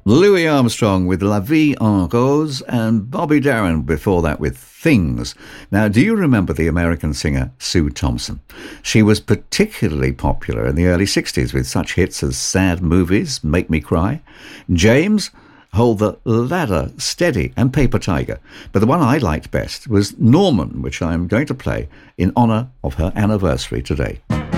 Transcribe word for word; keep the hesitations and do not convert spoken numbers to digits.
Louis Armstrong with La Vie en Rose and Bobby Darin before that with Things. Now, do you remember the American singer Sue Thompson? She was particularly popular in the early sixties with such hits as Sad Movies, Make Me Cry, James, Hold the Ladder Steady and Paper Tiger. But the one I liked best was Norman, which I'm going to play in honour of her anniversary today.